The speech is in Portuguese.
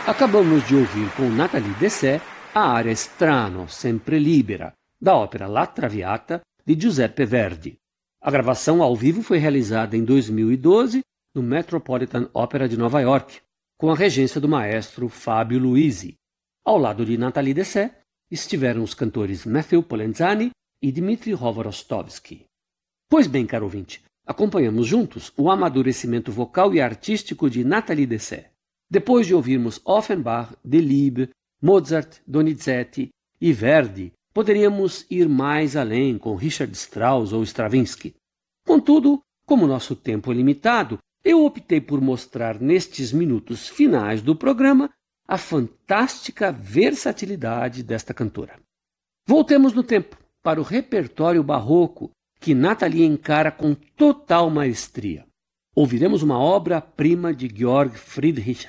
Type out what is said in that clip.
Acabamos de ouvir com Nathalie Dessay a área Strano, sempre libera, da ópera La Traviata, de Giuseppe Verdi. A gravação ao vivo foi realizada em 2012 no Metropolitan Opera de Nova York, com a regência do maestro Fábio Luisi. Ao lado de Nathalie Dessay estiveram os cantores Matthew Polenzani e Dmitri Rovorostovsky. Pois bem, caro ouvinte, acompanhamos juntos o amadurecimento vocal e artístico de Nathalie Dessay. Depois de ouvirmos Offenbach, Delibes, Mozart, Donizetti e Verdi, poderíamos ir mais além com Richard Strauss ou Stravinsky. Contudo, como nosso tempo é limitado, eu optei por mostrar nestes minutos finais do programa a fantástica versatilidade desta cantora. Voltemos no tempo para o repertório barroco que Nathalie encara com total maestria. Ouviremos uma obra-prima de Georg Friedrich